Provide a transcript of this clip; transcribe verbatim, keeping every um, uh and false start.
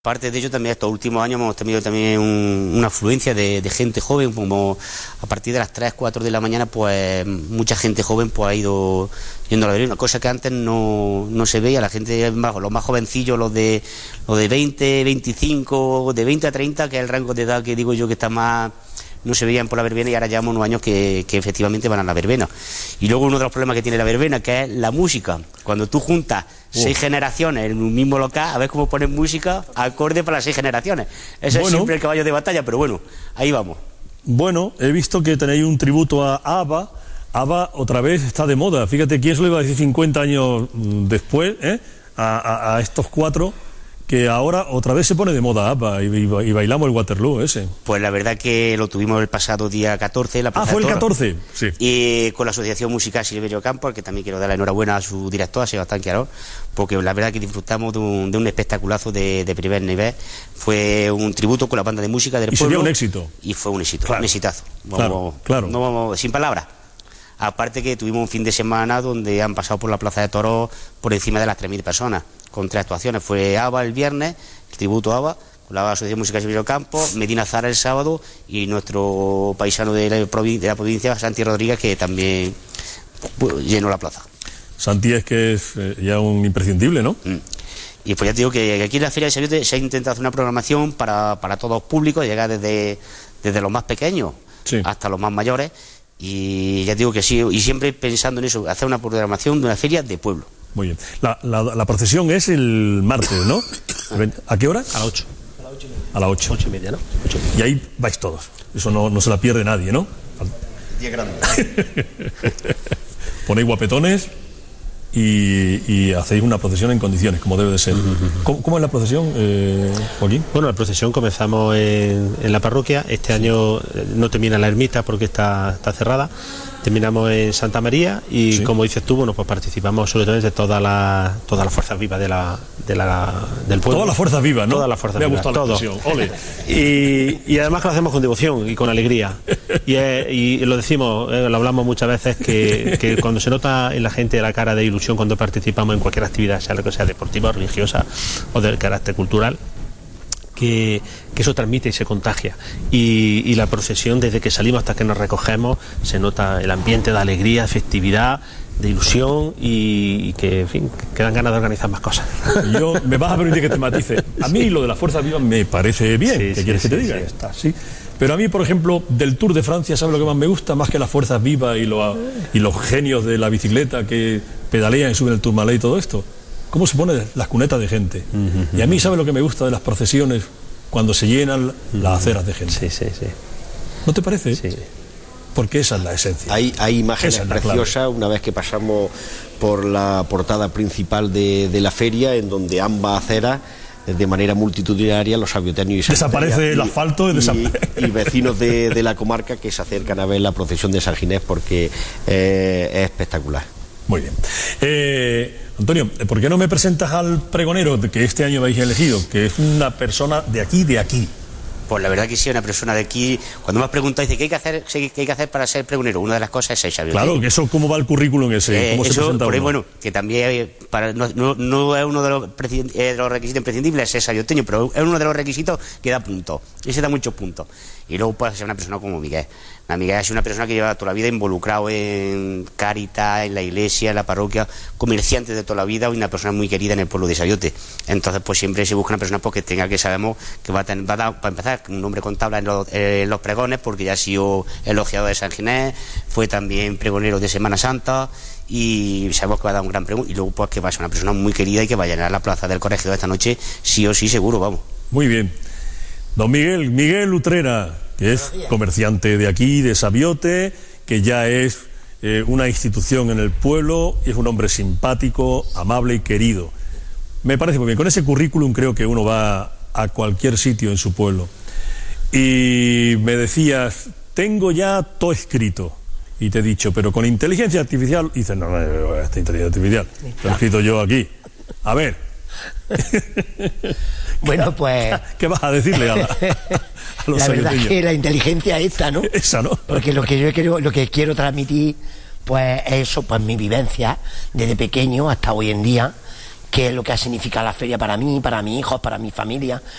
Aparte de ello, también estos últimos años hemos tenido también un, una afluencia de, de gente joven, como a partir de las tres, cuatro de la mañana, pues mucha gente joven pues ha ido yendo a la verbena, cosa que antes no, no se veía. La gente, más, los más jovencillos, los de los de veinte, veinticinco, de veinte a treinta, que es el rango de edad que digo yo que está más, no se veían por la verbena, y ahora llevamos unos años que, que efectivamente van a la verbena. Y luego uno de los problemas que tiene la verbena, que es la música. Cuando tú juntas uh. seis generaciones en un mismo local, a ver cómo ponen música acorde para las seis generaciones. Ese bueno, es siempre el caballo de batalla, pero bueno, ahí vamos. Bueno, he visto que tenéis un tributo a ABBA. ABBA otra vez está de moda. Fíjate, ¿quién se lo iba a decir cincuenta años después, eh? a, a, a estos cuatro? Que ahora otra vez se pone de moda ABBA y, y, y bailamos el Waterloo ese. Pues la verdad que lo tuvimos el pasado día catorce. La ah, fue el catorce, sí. Y con la Asociación Musical Silverio Campos, al que también quiero dar la enhorabuena a su director, a Sebastián Quiarón, porque la verdad que disfrutamos de un, de un espectaculazo de, de primer nivel. Fue un tributo con la banda de música del y pueblo. Y sería un éxito. Y fue un éxito, claro. un exitazo. Vamos, claro, claro. No vamos, sin palabras. Aparte que tuvimos un fin de semana donde han pasado por la Plaza de Toros por encima de las tres mil personas, con tres actuaciones. Fue ABBA el viernes, el tributo a ABBA, con la Asociación Musical Silverio Campos, Medina Zara el sábado, y nuestro paisano de la, provi de la provincia, Santi Rodríguez, que también pues, llenó la plaza. Santi es que es eh, ya un imprescindible, ¿no? Mm. Y pues ya te digo que aquí en la Feria de Sabiote se ha intentado hacer una programación para, para todos los públicos, llegar desde, desde los más pequeños sí. hasta los más mayores. Y ya digo que sí, y siempre pensando en eso, hacer una programación de una feria de pueblo. Muy bien. La, la, la procesión es el martes, ¿no? ¿A qué hora? A las ocho. A las ocho. Ocho y media, ¿no? Ocho. Y ahí vais todos. Eso no, no se la pierde nadie, ¿no? Día grande. Ponéis guapetones y, y hacéis una procesión en condiciones, como debe de ser. Uh-huh. ¿Cómo, ¿Cómo es la procesión, eh, Joaquín? Bueno, la procesión comenzamos en, en la parroquia. Este año no termina la ermita porque está, está cerrada. Terminamos en Santa María y sí. como dices tú, bueno, pues participamos sobre todo de todas las todas las fuerzas vivas de la, de la, del pueblo. Todas las fuerzas vivas, ¿no? Todas las fuerzas Me vivas, ha gustado todo. La Ole. Y, y además que lo hacemos con devoción y con alegría. Y, eh, y lo decimos, eh, lo hablamos muchas veces, que, que cuando se nota en la gente la cara de ilusión cuando participamos en cualquier actividad, sea lo que sea deportiva o religiosa o de carácter cultural, Que, que eso transmite y se contagia. Y, y la procesión, desde que salimos hasta que nos recogemos, se nota el ambiente de alegría, de festividad, de ilusión y, y que, en fin, que dan ganas de organizar más cosas. Yo, me vas a permitir que te matice. A mí sí. lo de las fuerzas vivas me parece bien. Sí, ¿Qué sí, quieres sí, que te diga? sí. Está, sí. Pero a mí, por ejemplo, del Tour de Francia, ¿sabes lo que más me gusta? Más que las fuerzas vivas y, lo, y los genios de la bicicleta que pedalean y suben el Tourmalet y todo esto. ¿Cómo se ponen las cunetas de gente? Uh-huh. Y a mí, ¿sabes lo que me gusta de las procesiones? Cuando se llenan uh-huh. las aceras de gente. Sí, sí, sí. ¿No te parece? Sí. Porque esa es la esencia. Hay, hay imágenes preciosas una vez que pasamos por la portada principal de, de la feria, en donde ambas aceras, de manera multitudinaria, los sabioteños y desaparece el asfalto y, y, y vecinos de, de la comarca que se acercan a ver la procesión de San Ginés, porque eh, es espectacular. Muy bien. Eh, Antonio, ¿por qué no me presentas al pregonero que este año habéis elegido, que es una persona de aquí, de aquí? Pues la verdad que sí, una persona de aquí. Cuando me has preguntado, dice, ¿qué hay que hacer, qué hay que hacer para ser pregonero? Una de las cosas es ser sabio. Claro, que eso, ¿cómo va el currículum ese? ¿Cómo eh, se eso, presenta por ahí, uno? bueno, que también para, no, no, no es uno de los, eh, de los requisitos imprescindibles ser sabioteño, pero es uno de los requisitos que da puntos. Ese da muchos puntos. Y luego puede ser una persona como Miguel. La Miguel es una persona que lleva toda la vida involucrado en Cáritas, en la iglesia, en la parroquia, comerciante de toda la vida y una persona muy querida en el pueblo de Sabiote. Entonces, pues siempre se busca una persona porque tenga que sabemos que va a, tener, va a dar, para empezar, un nombre contable en los, eh, los pregones, porque ya ha sido elogiado de San Ginés, fue también pregonero de Semana Santa y sabemos que va a dar un gran pregón. Y luego, pues que va a ser una persona muy querida y que va a llenar la plaza del Corregidor esta noche, sí o sí, seguro, vamos. Muy bien. Don Miguel, Miguel Utrera, que es comerciante de aquí, de Sabiote, que ya es eh, una institución en el pueblo, y es un hombre simpático, amable y querido. Me parece muy bien. Con ese currículum creo que uno va a cualquier sitio en su pueblo. Y me decías, tengo ya todo escrito. Y te he dicho, pero con inteligencia artificial. Y dices, no, no, esta inteligencia artificial, lo he escrito yo aquí. A ver. Bueno, pues... ¿Qué vas a decirle a, la, a los La verdad sayoteños? es que la inteligencia esta, ¿no? Esa, ¿no? Porque lo que yo quiero, lo que quiero transmitir, pues es eso, pues mi vivencia desde pequeño hasta hoy en día, qué es lo que ha significado la feria para mí, para mis hijos, para mi familia,